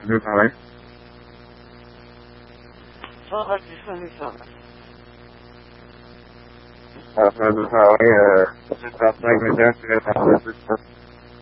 veut parler. Bonjour, disponible. Veut parler, je parle avec le gars qui va parler de ça.